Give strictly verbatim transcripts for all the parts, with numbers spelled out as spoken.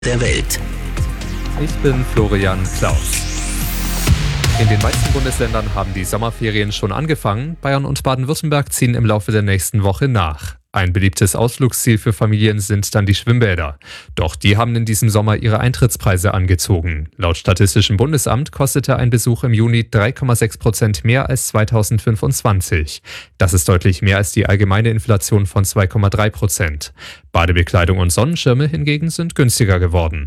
der Welt. Ich bin Florian Klaus. In den meisten Bundesländern haben die Sommerferien schon angefangen. Bayern und Baden-Württemberg ziehen im Laufe der nächsten Woche nach. Ein beliebtes Ausflugsziel für Familien sind dann die Schwimmbäder. Doch die haben in diesem Sommer ihre Eintrittspreise angezogen. Laut Statistischem Bundesamt kostete ein Besuch im Juni drei Komma sechs Prozent mehr als zweitausendfünfundzwanzig. Das ist deutlich mehr als die allgemeine Inflation von zwei Komma drei Prozent. Badebekleidung und Sonnenschirme hingegen sind günstiger geworden.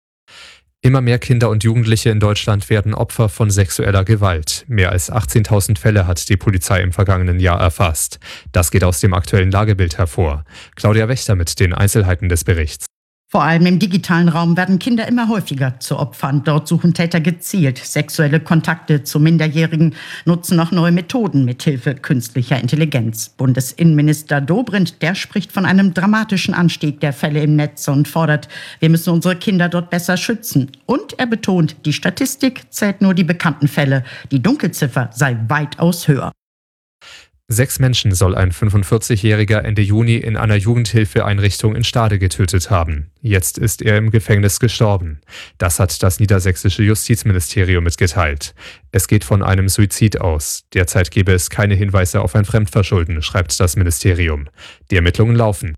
Immer mehr Kinder und Jugendliche in Deutschland werden Opfer von sexueller Gewalt. Mehr als achtzehntausend Fälle hat die Polizei im vergangenen Jahr erfasst. Das geht aus dem aktuellen Lagebild hervor. Claudia Wächter mit den Einzelheiten des Berichts. Vor allem im digitalen Raum werden Kinder immer häufiger zu Opfern. Dort suchen Täter gezielt sexuelle Kontakte zu Minderjährigen, nutzen auch neue Methoden mithilfe künstlicher Intelligenz. Bundesinnenminister Dobrindt, der spricht von einem dramatischen Anstieg der Fälle im Netz und fordert, wir müssen unsere Kinder dort besser schützen. Und er betont, die Statistik zählt nur die bekannten Fälle. Die Dunkelziffer sei weitaus höher. Sechs Menschen soll ein fünfundvierzigjähriger Ende Juni in einer Jugendhilfeeinrichtung in Stade getötet haben. Jetzt ist er im Gefängnis gestorben. Das hat das niedersächsische Justizministerium mitgeteilt. Es geht von einem Suizid aus. Derzeit gebe es keine Hinweise auf ein Fremdverschulden, schreibt das Ministerium. Die Ermittlungen laufen.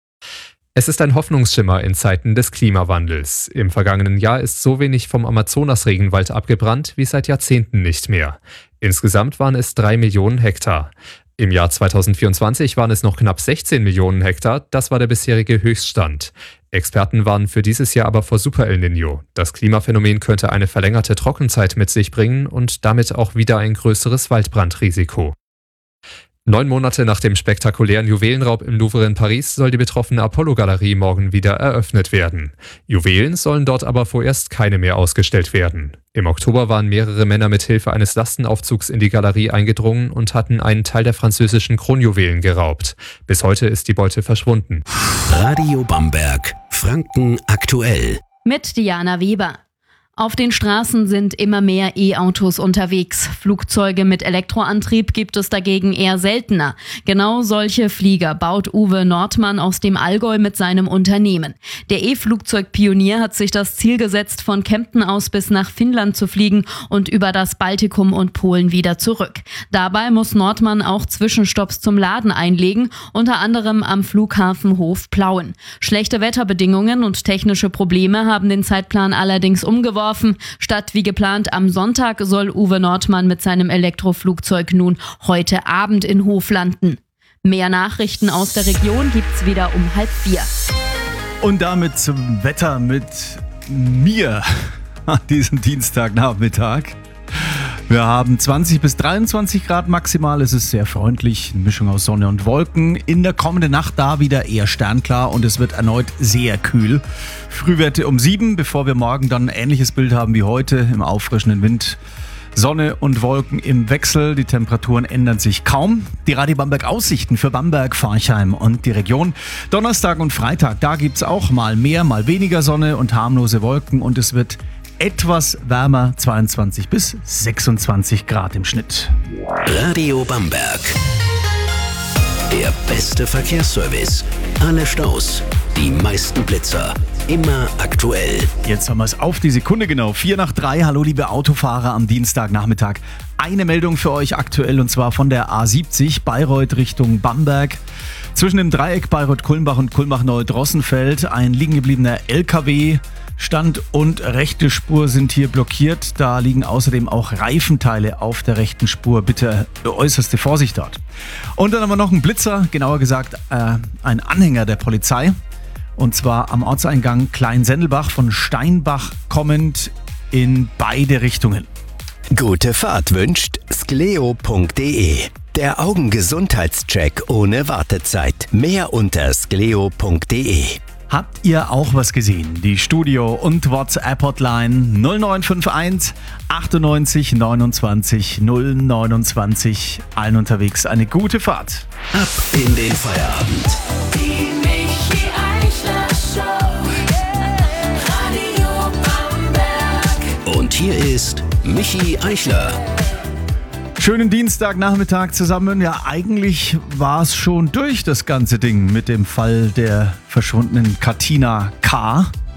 Es ist ein Hoffnungsschimmer in Zeiten des Klimawandels. Im vergangenen Jahr ist so wenig vom Amazonas-Regenwald abgebrannt wie seit Jahrzehnten nicht mehr. Insgesamt waren es drei Millionen Hektar. Im Jahr zweitausendvierundzwanzig waren es noch knapp sechzehn Millionen Hektar. Das war der bisherige Höchststand. Experten warnen für dieses Jahr aber vor Super El Niño. Das Klimaphänomen könnte eine verlängerte Trockenzeit mit sich bringen und damit auch wieder ein größeres Waldbrandrisiko. Neun Monate nach dem spektakulären Juwelenraub im Louvre in Paris soll die betroffene Apollo-Galerie morgen wieder eröffnet werden. Juwelen sollen dort aber vorerst keine mehr ausgestellt werden. Im Oktober waren mehrere Männer mit Hilfe eines Lastenaufzugs in die Galerie eingedrungen und hatten einen Teil der französischen Kronjuwelen geraubt. Bis heute ist die Beute verschwunden. Radio Bamberg, Franken aktuell. Mit Diana Weber. Auf den Straßen sind immer mehr E-Autos unterwegs. Flugzeuge mit Elektroantrieb gibt es dagegen eher seltener. Genau solche Flieger baut Uwe Nordmann aus dem Allgäu mit seinem Unternehmen. Der E-Flugzeugpionier hat sich das Ziel gesetzt, von Kempten aus bis nach Finnland zu fliegen und über das Baltikum und Polen wieder zurück. Dabei muss Nordmann auch Zwischenstopps zum Laden einlegen, unter anderem am Flughafen Hof-Plauen. Schlechte Wetterbedingungen und technische Probleme haben den Zeitplan allerdings umgeworfen. Statt wie geplant am Sonntag soll Uwe Nordmann mit seinem Elektroflugzeug nun heute Abend in Hof landen. Mehr Nachrichten aus der Region gibt's wieder um halb vier. Und damit zum Wetter mit mir an diesem Dienstagnachmittag. Wir haben zwanzig bis dreiundzwanzig Grad maximal, es ist sehr freundlich, eine Mischung aus Sonne und Wolken. In der kommenden Nacht da wieder eher sternklar und es wird erneut sehr kühl. Frühwerte um sieben, bevor wir morgen dann ein ähnliches Bild haben wie heute im auffrischenden Wind. Sonne und Wolken im Wechsel, die Temperaturen ändern sich kaum. Die Radio Bamberg Aussichten für Bamberg, Forchheim und die Region. Donnerstag und Freitag, da gibt's auch mal mehr, mal weniger Sonne und harmlose Wolken und es wird etwas wärmer, zweiundzwanzig bis sechsundzwanzig Grad im Schnitt. Radio Bamberg. Der beste Verkehrsservice. Alle Staus, die meisten Blitzer. Immer aktuell. Jetzt haben wir es auf die Sekunde genau. Vier nach drei. Hallo liebe Autofahrer am Dienstagnachmittag. Eine Meldung für euch aktuell und zwar von der A siebzig Bayreuth Richtung Bamberg. Zwischen dem Dreieck Bayreuth-Kulmbach und Kulmbach-Neu-Drossenfeld ein liegengebliebener L K W. Stand und rechte Spur sind hier blockiert. Da liegen außerdem auch Reifenteile auf der rechten Spur. Bitte äußerste Vorsicht dort. Und dann haben wir noch einen Blitzer, genauer gesagt äh, ein Anhänger der Polizei. Und zwar am Ortseingang Kleinsendelbach von Steinbach kommend in beide Richtungen. Gute Fahrt wünscht skleo punkt de. Der Augengesundheitscheck ohne Wartezeit. Mehr unter skleo punkt de. Habt ihr auch was gesehen? Die Studio- und WhatsApp-Hotline null neun fünf eins achtundneunzig neunundzwanzig null neunundzwanzig. Allen unterwegs eine gute Fahrt. Ab in den Feierabend. Die Michi Eichler Show. Radio Bamberg. Und hier ist Michi Eichler. Schönen Dienstagnachmittag zusammen. Ja, eigentlich war es schon durch, das ganze Ding mit dem Fall der verschwundenen Katina K.